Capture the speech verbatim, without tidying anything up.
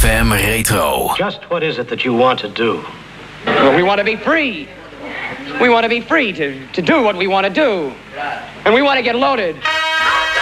F M Retro. Just what is it that you want to do? Well, we want to be free. We want to be free to, to do what we want to do. And we want to get loaded.